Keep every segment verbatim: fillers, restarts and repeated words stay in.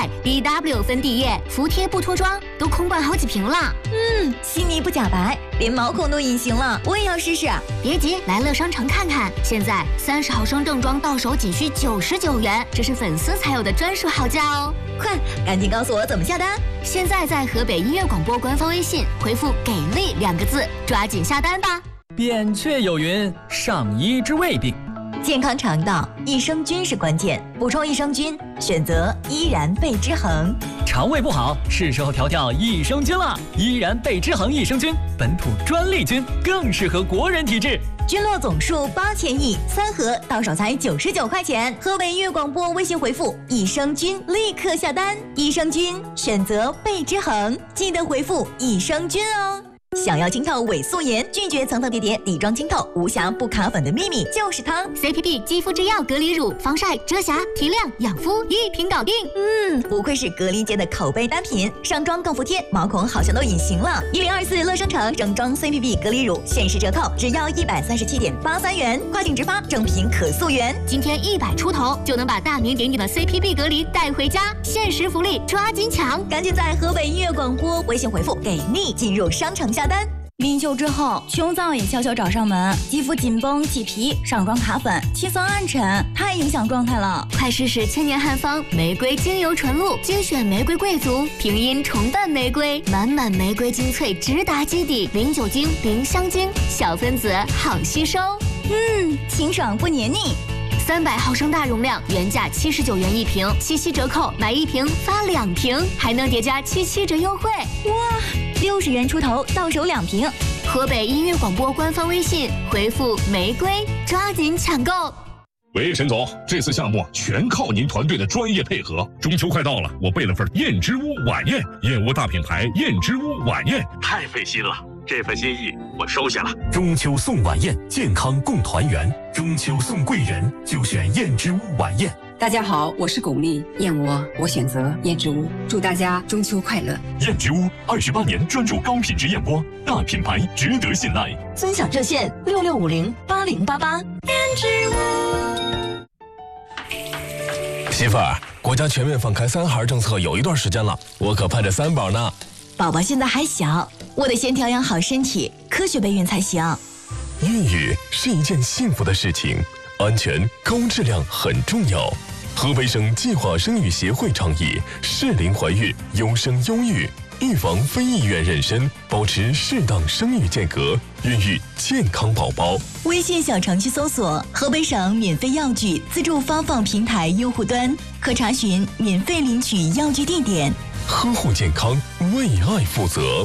晒、B W 粉底液、服帖不脱妆，都空罐好几瓶了。 嗯，细腻不假白，连毛孔都隐形了，我也要试试。 别急，来乐商城看看，现在三十毫升正装到手仅需九十九元，这是粉丝才有的专属好价哦！ 快，赶紧告诉我怎么下单。 现在在河北音乐广播官方微信回复“给力”两个字，抓紧下单吧。 扁鹊有云：上医治胃病。 健康肠道，益生菌是关键，补充益生菌，选择依然贝之恒。 肠胃不好，是时候调调益生菌了。依然贝之恒益生菌，本土专利菌，更适合国人体质。 菌落总数八千亿，三盒到手才九十九块钱。河北音乐广播微信回复“益生菌”，立刻下单。益生菌选择贝之恒，记得回复“益生菌”哦。想要清透伪素颜，拒绝层层叠叠底妆清透，无瑕不卡粉的秘密就是它 C P B 肌肤之钥隔离乳，防晒、遮瑕、提亮、养肤一瓶搞定。 嗯，不愧是隔离界的口碑单品，上妆更服帖，毛孔好像都隐形了。一零二四乐商城整装 C P B 隔离乳限时折扣，只要一百三十七点八三元，跨境直发，正品可溯源。 今天一百出头就能把大名鼎鼎的 C P B 隔离带回家，限时福利，抓紧抢！ 赶紧在河北音乐广播微信回复“给力”进入商城下单。 临休之后，胸燥也悄悄找上门，肌肤紧绷起皮，上妆卡粉，气色暗沉，太影响状态了。 快试试千年汉方玫瑰精油纯露，精选玫瑰贵族，平阴重瓣玫瑰，满满玫瑰精粹直达基底，零酒精、零香精，小分子好吸收。 嗯，清爽不黏腻。 三百毫升大容量，原价七十九元一瓶，七七折扣，买一瓶发两瓶，还能叠加七七折优惠。 哇，六十元出头到手两瓶。 河北音乐广播官方微信回复玫瑰，抓紧抢购。 喂，陈总，这次项目全靠您团队的专业配合。中秋快到了，我备了份燕之屋晚宴，燕窝大品牌燕之屋晚宴，太费心了。这份心意我收下了。 中秋送晚宴，健康共团圆。中秋送贵人，就选燕之屋晚宴。 大家好，我是巩俐，燕窝我选择燕之屋，祝大家中秋快乐。 燕之屋二十八年专注高品质燕窝，大品牌值得信赖。 分享热线六六五零八零八八。燕之屋。 媳妇儿，国家全面放开三孩政策有一段时间了，我可盼着三宝呢。 宝宝现在还小，我得先调养好身体，科学备孕才行。 孕育是一件幸福的事情，安全高质量很重要。河北省计划生育协会倡议适龄怀孕，优生优育，预防非意愿妊娠，保持适当生育间隔，孕育健康宝宝。 微信小程序搜索河北省免费药具自助发放平台用户端，可查询免费领取药具地点。 呵护健康，为爱负责。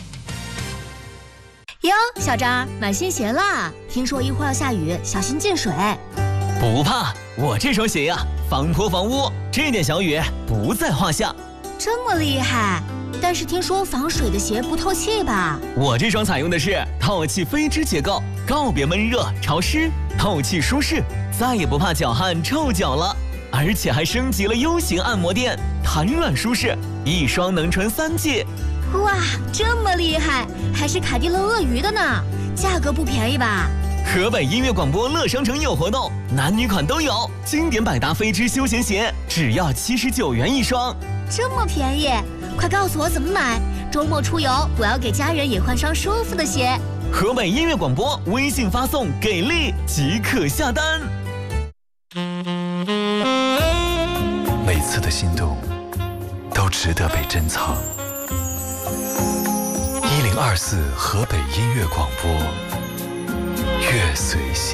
哟，小张，买新鞋啦！听说一会儿要下雨，小心进水。 不怕，我这双鞋呀、啊，防泼防污，这点小雨不在话下。 这么厉害？但是听说防水的鞋不透气吧？ 我这双采用的是透气飞织结构，告别闷热潮湿，透气舒适，再也不怕脚汗臭脚了。而且还升级了 U 型按摩垫，弹软舒适，一双能穿三季。 哇，这么厉害，还是凯迪勒鳄鱼的呢，价格不便宜吧？ 河北音乐广播乐商城有活动，男女款都有，经典百搭飞织休闲鞋只要七十九元一双， 这么便宜，快告诉我怎么买，周末出游我要给家人也换双舒服的鞋。 河北音乐广播微信发送给力即可下单。 每次的心动都值得被珍藏。一零二四河北音乐广播，乐随心。